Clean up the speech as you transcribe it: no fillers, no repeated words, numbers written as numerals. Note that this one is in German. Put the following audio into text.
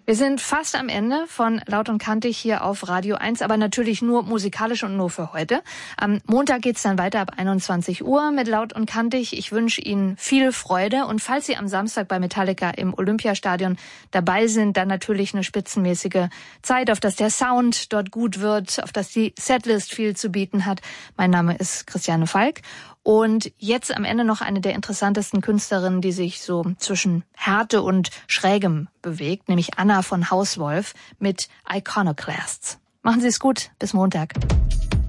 Wir sind fast am Ende von Laut und Kantig hier auf Radio 1, aber natürlich nur musikalisch und nur für heute. Am Montag geht's dann weiter ab 21 Uhr mit Laut und Kantig. Ich wünsche Ihnen viel Freude und falls Sie am Samstag bei Metallica im Olympiastadion dabei sind, dann natürlich eine spitzenmäßige Zeit, auf dass der Sound dort gut wird, auf dass die Setlist viel zu bieten hat. Mein Name ist Christiane Falk. Und jetzt am Ende noch eine der interessantesten Künstlerinnen, die sich so zwischen Härte und Schrägem bewegt, nämlich Anna von Hauswolf mit Iconoclasts. Machen Sie es gut, bis Montag.